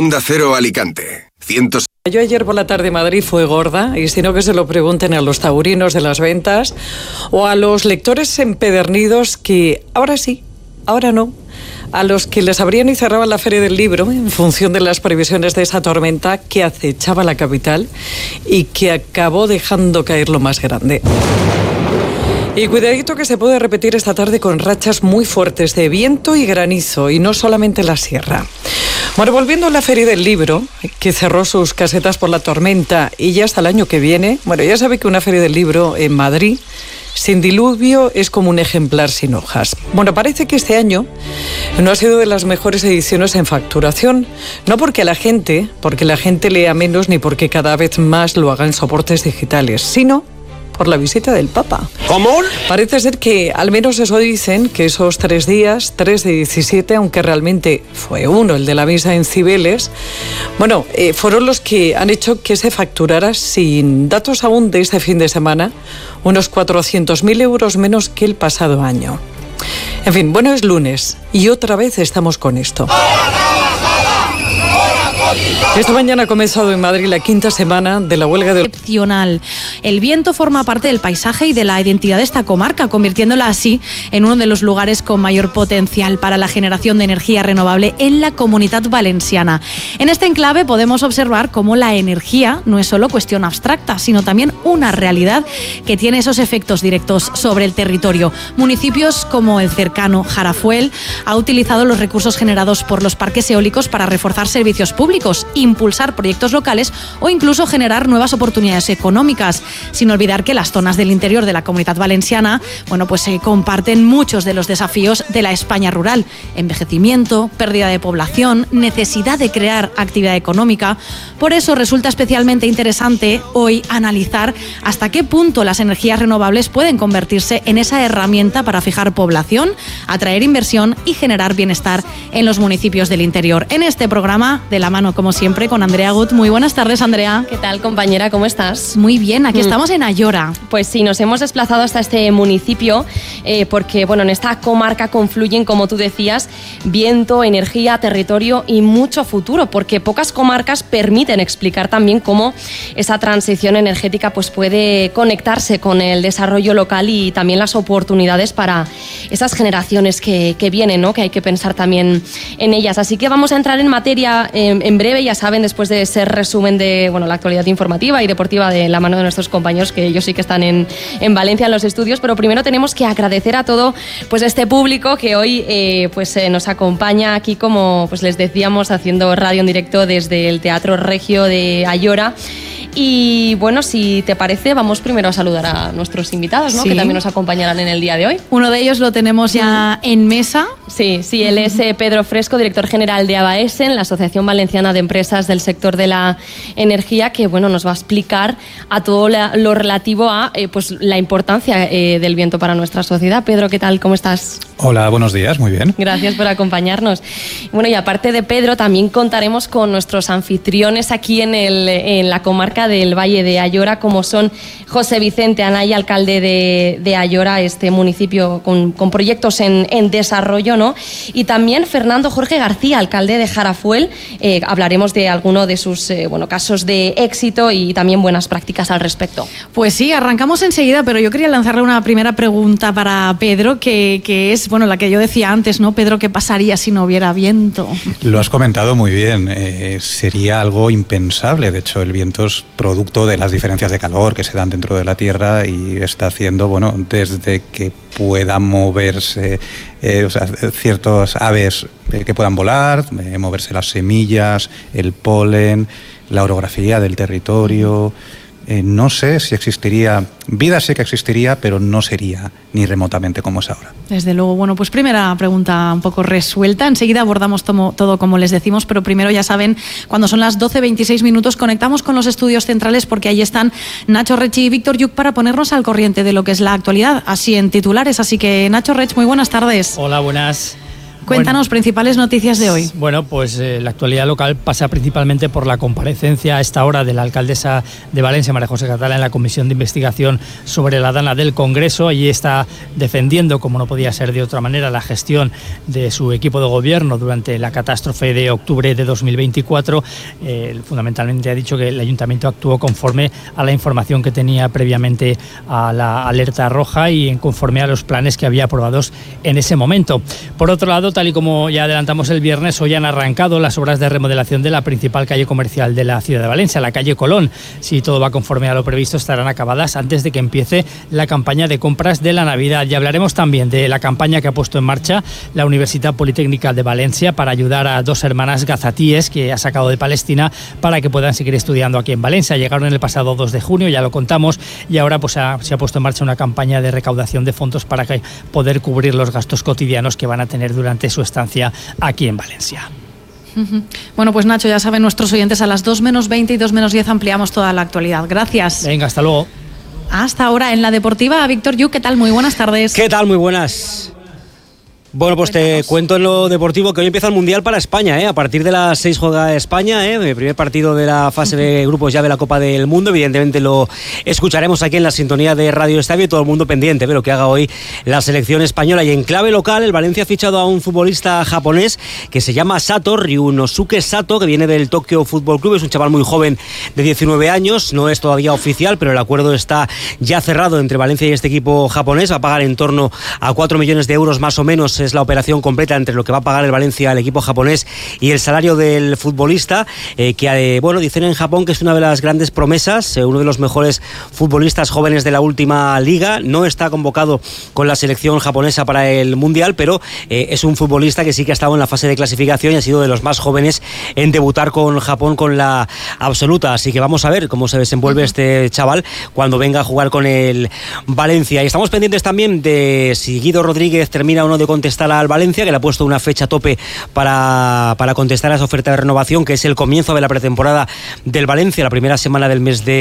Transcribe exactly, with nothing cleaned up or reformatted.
Onda Cero Alicante. Cientos. Yo ayer por la tarde Madrid fue gorda, y si no que se lo pregunten a los taurinos de las ventas o a los lectores empedernidos que ahora sí, ahora no, a los que les abrían y cerraban la Feria del Libro en función de las previsiones de esa tormenta que acechaba la capital y que acabó dejando caer lo más grande. Y cuidadito que se puede repetir esta tarde con rachas muy fuertes de viento y granizo, y no solamente en la sierra. Bueno, volviendo a la Feria del Libro, que cerró sus casetas por la tormenta y ya hasta el año que viene, bueno, ya sabe que una Feria del Libro en Madrid sin diluvio es como un ejemplar sin hojas. Bueno, parece que este año no ha sido de las mejores ediciones en facturación, no porque la gente, porque la gente lea menos ni porque cada vez más lo haga en soportes digitales, sino por la visita del Papa. ¿Cómo? Parece ser que, al menos eso dicen, que esos tres días, tres de diecisiete, aunque realmente fue uno, el de la misa en Cibeles, bueno, eh, fueron los que han hecho que se facturara, sin datos aún de este fin de semana, unos cuatrocientos mil euros menos que el pasado año. En fin, bueno, es lunes y otra vez estamos con esto. Esta mañana ha comenzado en Madrid la quinta semana de la huelga de... Excepcional. El viento forma parte del paisaje y de la identidad de esta comarca, convirtiéndola así en uno de los lugares con mayor potencial para la generación de energía renovable en la Comunitat Valenciana. En este enclave podemos observar cómo la energía no es solo cuestión abstracta, sino también una realidad que tiene esos efectos directos sobre el territorio. Municipios como el cercano Jarafuel ha utilizado los recursos generados por los parques eólicos para reforzar servicios públicos, impulsar proyectos locales o incluso generar nuevas oportunidades económicas, sin olvidar que las zonas del interior de la Comunitat Valenciana, bueno, pues se eh, comparten muchos de los desafíos de la España rural: envejecimiento, pérdida de población, necesidad de crear actividad económica. Por eso resulta especialmente interesante hoy analizar hasta qué punto las energías renovables pueden convertirse en esa herramienta para fijar población, atraer inversión y generar bienestar en los municipios del interior. En este programa, de la mano como siempre con Andrea Gut. Muy buenas tardes, Andrea. ¿Qué tal, compañera? ¿Cómo estás? Muy bien, aquí mm. estamos en Ayora. Pues sí, nos hemos desplazado hasta este municipio eh, porque, bueno, en esta comarca confluyen, como tú decías, viento, energía, territorio y mucho futuro, porque pocas comarcas permiten explicar también cómo esa transición energética pues puede conectarse con el desarrollo local y también las oportunidades para esas generaciones que, que vienen, ¿no? Que hay que pensar también en ellas. Así que vamos a entrar en materia eh, en breve, ya saben, después de ese resumen de, bueno, la actualidad informativa y deportiva de la mano de nuestros compañeros, que ellos sí que están en, en Valencia, en los estudios, pero primero tenemos que agradecer a todo pues este público que hoy eh, pues eh, nos acompaña aquí, como pues les decíamos, haciendo radio en directo desde el Teatro Regio de Ayora. Y bueno, si te parece, vamos primero a saludar a nuestros invitados, ¿no? Sí. Que también nos acompañarán en el día de hoy. Uno de ellos lo tenemos ya uh-huh. en mesa. Sí, sí, él es eh, Pedro Fresco, director general de ABAESEN, la Asociación Valenciana de Empresas del Sector de la Energía, que bueno, nos va a explicar a todo la, lo relativo a eh, pues la importancia eh, del viento para nuestra sociedad. Pedro, ¿qué tal? ¿Cómo estás? Hola, buenos días, muy bien. Gracias por acompañarnos. Bueno, y aparte de Pedro, también contaremos con nuestros anfitriones aquí en, el, en la comarca del Valle de Ayora, como son José Vicente Anaya, alcalde de, de Ayora, este municipio con, con proyectos en, en desarrollo, ¿no? Y también Fernando Jorge García, alcalde de Jarafuel. Eh, hablaremos de alguno de sus eh, bueno, casos de éxito y también buenas prácticas al respecto. Pues sí, arrancamos enseguida, pero yo quería lanzarle una primera pregunta para Pedro, que, que es, bueno, la que yo decía antes, ¿no? Pedro, ¿qué pasaría si no hubiera viento? Lo has comentado muy bien, eh, sería algo impensable. De hecho, el viento es producto de las diferencias de calor que se dan dentro de la Tierra y está haciendo, bueno, desde que puedan moverse eh, o sea, ciertas aves eh, que puedan volar, eh, moverse las semillas, el polen, la orografía del territorio. Eh, no sé si existiría, vida sé que existiría, pero no sería ni remotamente como es ahora. Desde luego. Bueno, pues primera pregunta un poco resuelta. Enseguida abordamos tomo, todo como les decimos, pero primero, ya saben, cuando son las doce veintiséis minutos, conectamos con los estudios centrales porque ahí están Nacho Rech y Víctor Lluc para ponernos al corriente de lo que es la actualidad, así en titulares. Así que, Nacho Rech, muy buenas tardes. Hola, buenas. Cuéntanos, bueno, principales noticias de hoy. Bueno, pues eh, la actualidad local pasa principalmente por la comparecencia a esta hora de la alcaldesa de Valencia, María José Catalá, en la Comisión de Investigación sobre la Dana del Congreso. Allí está defendiendo, como no podía ser de otra manera, la gestión de su equipo de gobierno durante la catástrofe de octubre de dos mil veinticuatro. Eh, fundamentalmente ha dicho que el ayuntamiento actuó conforme a la información que tenía previamente a la alerta roja y en conforme a los planes que había aprobados en ese momento. Por otro lado, tal y como ya adelantamos el viernes, hoy han arrancado las obras de remodelación de la principal calle comercial de la ciudad de Valencia, la calle Colón. Si todo va conforme a lo previsto, estarán acabadas antes de que empiece la campaña de compras de la Navidad. Y hablaremos también de la campaña que ha puesto en marcha la Universidad Politécnica de Valencia para ayudar a dos hermanas gazatíes que ha sacado de Palestina para que puedan seguir estudiando aquí en Valencia. Llegaron el pasado dos de junio, ya lo contamos, y ahora pues ha, se ha puesto en marcha una campaña de recaudación de fondos para que poder cubrir los gastos cotidianos que van a tener durante su estancia aquí en Valencia. Bueno, pues Nacho, ya saben nuestros oyentes, a las dos menos veinte y dos menos diez ampliamos toda la actualidad. Gracias. Venga, hasta luego. Hasta ahora en la deportiva, Víctor Yu, ¿qué tal? Muy buenas tardes. ¿Qué tal? Muy buenas. Bueno, pues Cuéntanos. Te cuento en lo deportivo que hoy empieza el Mundial para España, ¿eh? A partir de las seis juega España, ¿eh? El primer partido de la fase de grupos ya de la Copa del Mundo. Evidentemente lo escucharemos aquí en la sintonía de Radio Estadio y todo el mundo pendiente de lo que haga hoy la selección española. Y en clave local, el Valencia ha fichado a un futbolista japonés que se llama Sato, Ryunosuke Sato, que viene del Tokyo Football Club. Es un chaval muy joven de diecinueve años, no es todavía oficial, pero el acuerdo está ya cerrado entre Valencia y este equipo japonés. Va a pagar en torno a cuatro millones de euros más o menos. Es la operación completa entre lo que va a pagar el Valencia al equipo japonés y el salario del futbolista, eh, que eh, bueno, dicen en Japón que es una de las grandes promesas, eh, uno de los mejores futbolistas jóvenes de la última liga. No está convocado con la selección japonesa para el Mundial, pero eh, es un futbolista que sí que ha estado en la fase de clasificación y ha sido de los más jóvenes en debutar con Japón con la absoluta. Así que vamos a ver cómo se desenvuelve este chaval cuando venga a jugar con el Valencia. Y estamos pendientes también de si Guido Rodríguez termina o no de contestar al Valencia, que le ha puesto una fecha tope para, para contestar a esa oferta de renovación, que es el comienzo de la pretemporada del Valencia, la primera semana del mes de